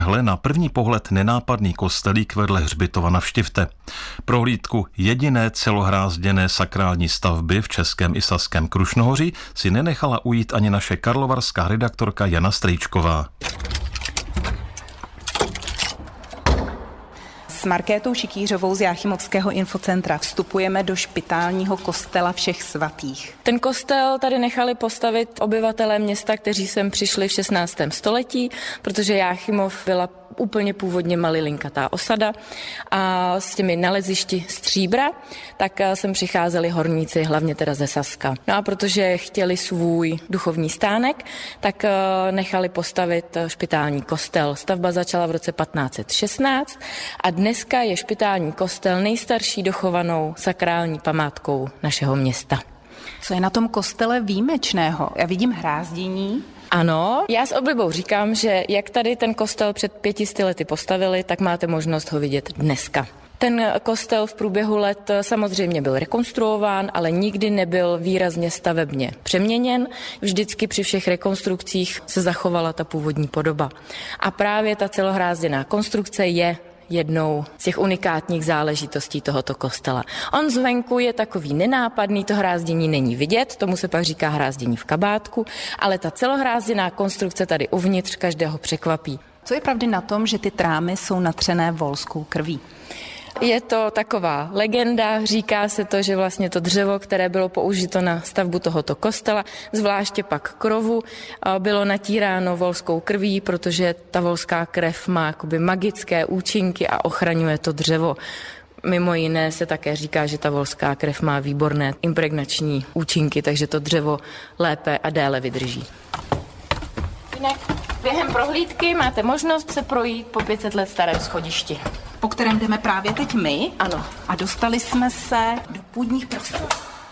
Hle na první pohled nenápadný kostelík vedle hřbitova na Štivte. Prohlídku jediné celohrázděné sakrální stavby v Českém i Saském Krušnohoří si nenechala ujít ani naše karlovarská redaktorka Jana Strejčková. S Markétou Šikýřovou z Jáchymovského infocentra vstupujeme do špitálního kostela Všech svatých. Ten kostel tady nechali postavit obyvatelé města, kteří sem přišli v 16. století, protože Jáchymov byla úplně původně malilinkatá osada a s těmi nalezišti stříbra, tak sem přicházeli horníci, hlavně teda ze Saska. No a protože chtěli svůj duchovní stánek, tak nechali postavit špitální kostel. Stavba začala v roce 1516 a dneska je špitální kostel nejstarší dochovanou sakrální památkou našeho města. Co je na tom kostele výjimečného? Já vidím hrázdění. Ano, já s oblibou říkám, že jak tady ten kostel před 500 lety postavili, tak máte možnost ho vidět dneska. Ten kostel v průběhu let samozřejmě byl rekonstruován, ale nikdy nebyl výrazně stavebně přeměněn. Vždycky při všech rekonstrukcích se zachovala ta původní podoba. A právě ta celohrázděná konstrukce je jednou z těch unikátních záležitostí tohoto kostela. On zvenku je takový nenápadný, to hrázdění není vidět, tomu se pak říká hrázdění v kabátku, ale ta celohrázděná konstrukce tady uvnitř každého překvapí. Co je pravdy na tom, že ty trámy jsou natřené volskou krví? Je to taková legenda, říká se to, že vlastně to dřevo, které bylo použito na stavbu tohoto kostela, zvláště pak krovu, bylo natíráno volskou krví, protože ta volská krev má jakoby magické účinky a ochraňuje to dřevo. Mimo jiné se také říká, že ta volská krev má výborné impregnační účinky, takže to dřevo lépe a déle vydrží. Jinak během prohlídky máte možnost se projít po 500 let starém schodišti, po kterém jdeme právě teď my. Ano. A dostali jsme se do půdních prostor.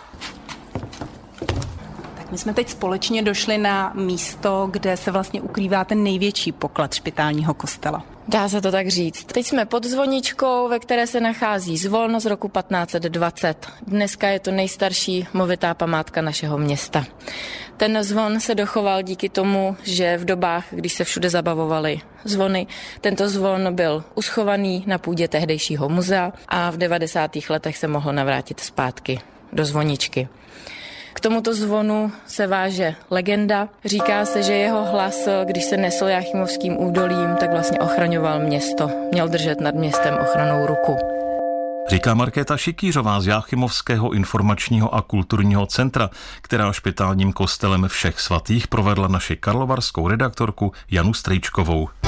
Tak my jsme teď společně došli na místo, kde se vlastně ukrývá ten největší poklad špitálního kostela. Dá se to tak říct. Teď jsme pod zvoničkou, ve které se nachází zvon z roku 1520. Dneska je to nejstarší movitá památka našeho města. Ten zvon se dochoval díky tomu, že v dobách, když se všude zabavovaly zvony, tento zvon byl uschovaný na půdě tehdejšího muzea a v 90. letech se mohl navrátit zpátky do zvoničky. K tomuto zvonu se váže legenda. Říká se, že jeho hlas, když se nesl Jáchymovským údolím, tak vlastně ochraňoval město. Měl držet nad městem ochrannou ruku. Říká Markéta Šikýřová z Jáchymovského informačního a kulturního centra, která špitálním kostelem Všech svatých provedla naši karlovarskou redaktorku Janu Strejčkovou.